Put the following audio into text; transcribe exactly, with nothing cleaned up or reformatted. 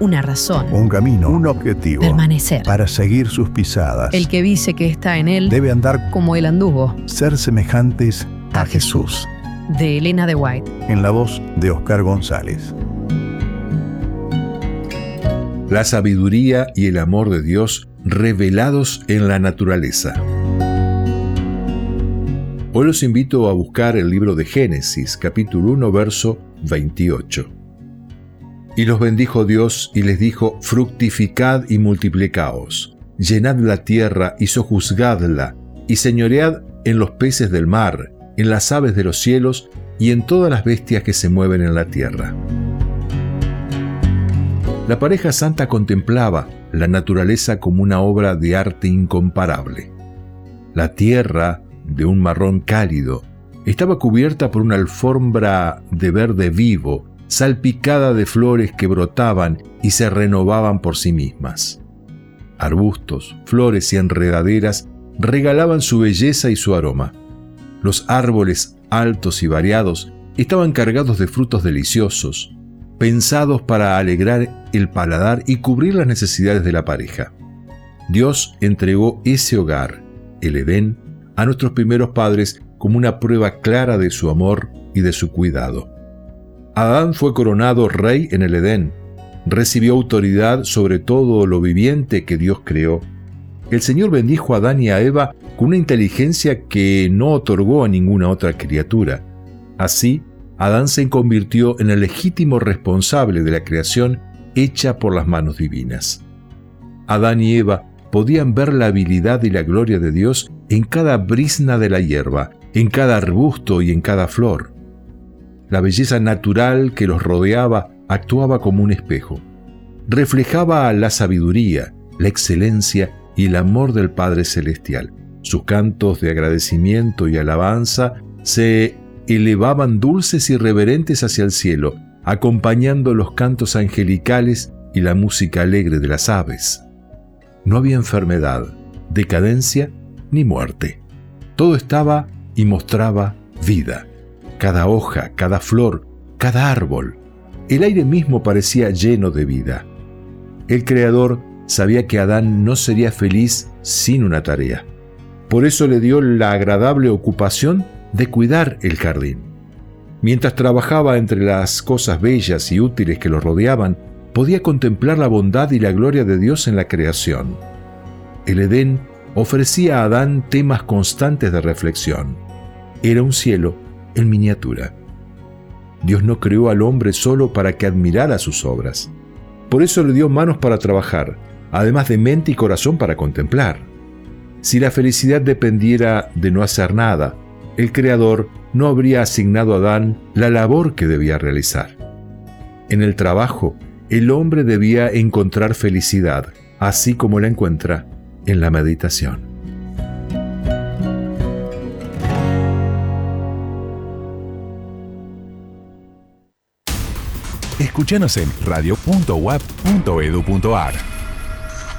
una razón, un camino, un objetivo, permanecer. Para seguir sus pisadas. El que dice que está en él debe andar como él anduvo. Ser semejantes a, a Jesús. Jesús. De Elena de White. En la voz de Oscar González. La sabiduría y el amor de Dios revelados en la naturaleza. Hoy los invito a buscar el libro de Génesis, capítulo uno, verso veintiocho. Y los bendijo Dios y les dijo: fructificad y multiplicaos, llenad la tierra y sojuzgadla, y señoread en los peces del mar, en las aves de los cielos y en todas las bestias que se mueven en la tierra. La pareja santa contemplaba la naturaleza como una obra de arte incomparable. La tierra, de un marrón cálido, estaba cubierta por una alfombra de verde vivo, salpicada de flores que brotaban y se renovaban por sí mismas. Arbustos, flores y enredaderas regalaban su belleza y su aroma. Los árboles altos y variados estaban cargados de frutos deliciosos, pensados para alegrar el paladar y cubrir las necesidades de la pareja. Dios entregó ese hogar, el Edén, a nuestros primeros padres como una prueba clara de su amor y de su cuidado. Adán fue coronado rey en el Edén, recibió autoridad sobre todo lo viviente que Dios creó. El Señor bendijo a Adán y a Eva con una inteligencia que no otorgó a ninguna otra criatura. Así, Adán se convirtió en el legítimo responsable de la creación hecha por las manos divinas. Adán y Eva podían ver la habilidad y la gloria de Dios en cada brizna de la hierba, en cada arbusto y en cada flor. La belleza natural que los rodeaba actuaba como un espejo. Reflejaba la sabiduría, la excelencia y el amor del Padre Celestial. Sus cantos de agradecimiento y alabanza se elevaban dulces y reverentes hacia el cielo, acompañando los cantos angelicales y la música alegre de las aves. No había enfermedad, decadencia ni muerte. Todo estaba y mostraba vida. Cada hoja, cada flor, cada árbol. El aire mismo parecía lleno de vida. El Creador sabía que Adán no sería feliz sin una tarea. Por eso le dio la agradable ocupación de cuidar el jardín. Mientras trabajaba entre las cosas bellas y útiles que lo rodeaban, podía contemplar la bondad y la gloria de Dios en la creación. El Edén ofrecía a Adán temas constantes de reflexión. Era un cielo en miniatura. Dios no creó al hombre solo para que admirara sus obras. Por eso le dio manos para trabajar, además de mente y corazón para contemplar. Si la felicidad dependiera de no hacer nada, el Creador no habría asignado a Adán la labor que debía realizar. En el trabajo, el hombre debía encontrar felicidad, así como la encuentra en la meditación. Escúchanos en radio punto u a p punto e d u punto a r.